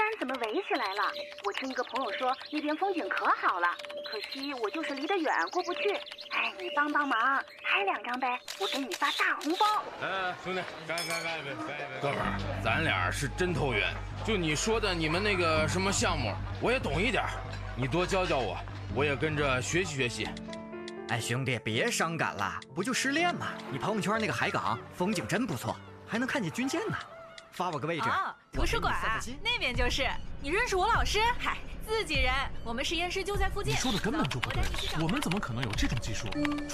怎么围起来了？我听一个朋友说那边风景可好了，可惜我就是离得远过不去。哎，你帮帮忙，拍2张呗，我给你发大红包。 兄弟，干！哥们儿，咱俩是真投缘。就你说的你们那个什么项目，我也懂一点，你多教教我，我也跟着学习学习。 哎，兄弟，别伤感了，不就失恋吗？你朋友圈那个海港风景真不错，还能看见军舰呢。发我个位置。 图书馆那边就是。你认识我老师？嗨，自己人，我们实验室就在附近。 你说的根本就不对，我们怎么可能有这种技术？